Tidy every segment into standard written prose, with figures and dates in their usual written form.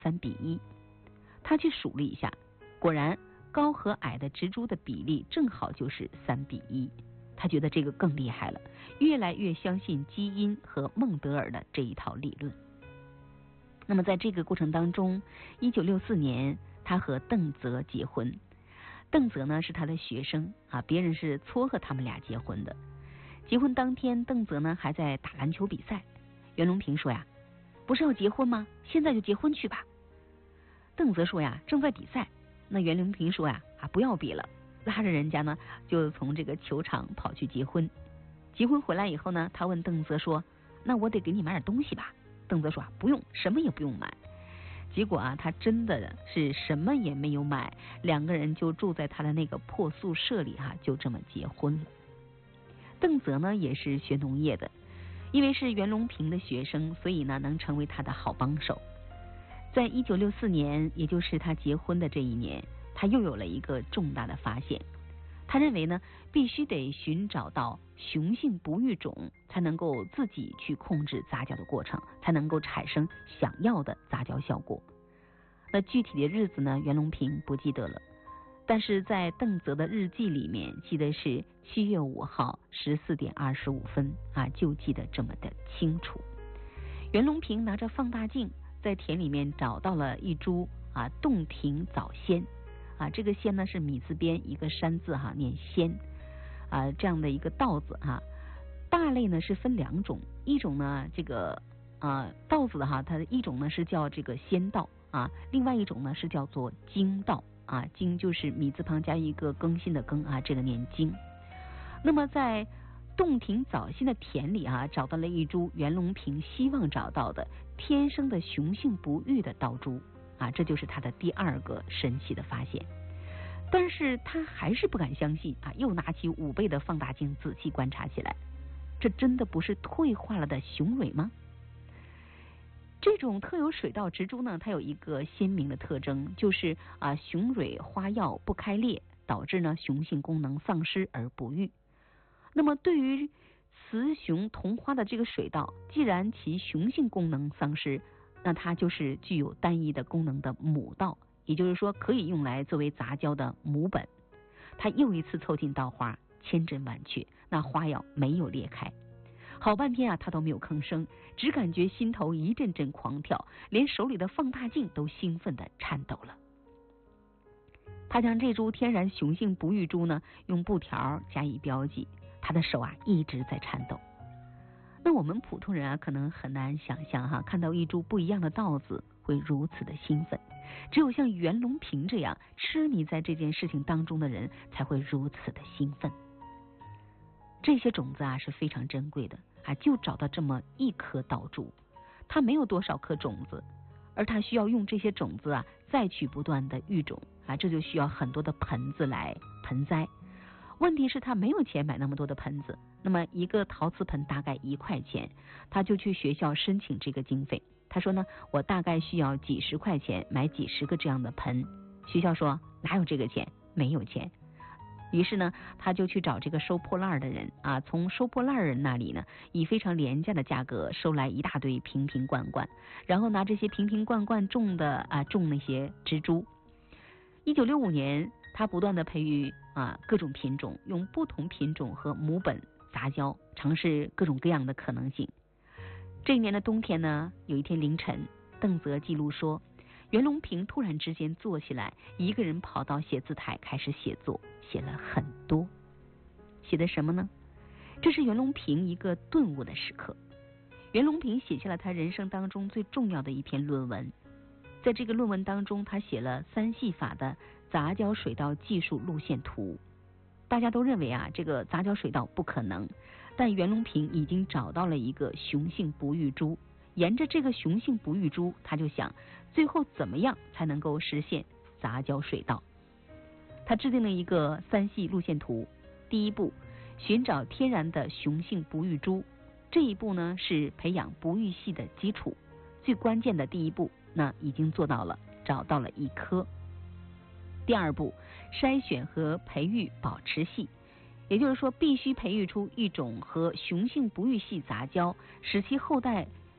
3:1。他去数了一下，果然高和矮的植株的比例正好就是3:1。他觉得这个更厉害了，越来越相信基因和孟德尔的这一套理论。那么在这个过程当中，1964年他和邓泽结婚。邓泽呢是他的学生啊，别人是撮合他们俩结婚的。结婚当天，邓泽呢还在打篮球比赛。袁隆平说呀，不是要结婚吗？现在就结婚去吧。邓泽说呀，正在比赛。那袁隆平说呀，不要比了，拉着人家呢就从这个球场跑去结婚。结婚回来以后呢，他问邓泽说，那我得给你买点东西吧。邓泽说不用，什么也不用买。结果啊，他真的是什么也没有买，两个人就住在他的那个破宿舍里就这么结婚了。邓泽呢也是学农业的，因为是袁隆平的学生，所以呢能成为他的好帮手。在1964年，也就是他结婚的这一年，他又有了一个重大的发现。他认为呢，必须得寻找到雄性不育种，才能够自己去控制杂交的过程，才能够产生想要的杂交效果。那具体的日子呢，袁隆平不记得了，但是在邓泽的日记里面记得是7月5号14点25分就记得这么的清楚。袁隆平拿着放大镜在田里面找到了一株洞庭早仙。这个仙呢是米字边一个山字念仙这样的一个稻子大类呢是分2种，一种呢这个稻子的它的一种呢是叫这个仙稻另外一种呢是叫做茎稻茎就是米字旁加一个更新的更这个念茎。那么在洞庭早仙的田里找到了一株袁隆平希望找到的天生的雄性不育的稻株这就是他的第2个神奇的发现。但是他还是不敢相信又拿起5倍的放大镜仔细观察起来，这真的不是退化了的雄蕊吗？这种特有水稻植株呢，它有一个鲜明的特征，就是雄蕊花药不开裂，导致呢雄性功能丧失而不育。那么对于雌雄同花的这个水稻，既然其雄性功能丧失，那它就是具有单一的功能的母稻，也就是说可以用来作为杂交的母本。它又一次凑近稻花，千真万确，那花药没有裂开。好半天他都没有吭声，只感觉心头一阵阵狂跳，连手里的放大镜都兴奋地颤抖了。他将这株天然雄性不育株呢用布条加以标记，他的手一直在颤抖。那我们普通人可能很难想象看到一株不一样的稻子会如此的兴奋，只有像袁隆平这样痴迷在这件事情当中的人才会如此的兴奋。这些种子是非常珍贵的就找到这么一颗稻株，它没有多少颗种子，而它需要用这些种子再去不断的育种这就需要很多的盆子来盆栽。问题是他没有钱买那么多的盆子，那么一个陶瓷盆大概1块钱，他就去学校申请这个经费。他说呢，我大概需要几十块钱买几十个这样的盆。学校说哪有这个钱，没有钱。于是呢，他就去找这个收破烂的人从收破烂人那里呢，以非常廉价的价格收来一大堆瓶瓶罐罐，然后拿这些瓶瓶罐罐种那些植株。1965年，他不断的培育各种品种，用不同品种和母本杂交，尝试各种各样的可能性。这一年的冬天呢，有一天凌晨，邓泽记录说，袁隆平突然之间坐起来，一个人跑到写字台开始写作，写了很多。写的什么呢？这是袁隆平一个顿悟的时刻。袁隆平写下了他人生当中最重要的一篇论文。在这个论文当中，他写了3系法的杂交水稻技术路线图。大家都认为这个杂交水稻不可能，但袁隆平已经找到了一个雄性不育株，沿着这个雄性不育株，他就想最后怎么样才能够实现杂交水稻。他制定了一个3系路线图。第一步，寻找天然的雄性不育株，这一步呢是培养不育系的基础，最关键的第一步那已经做到了，找到了1颗。第2步，筛选和培育保持系，也就是说必须培育出一种和雄性不育系杂交，使其后代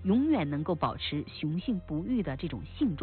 永远能够保持雄性不育的这种性状。